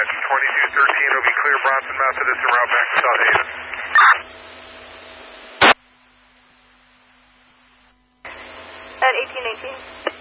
Dispatch 2213 will be clear Bronson Methodist en route back to South Haven. At 1818.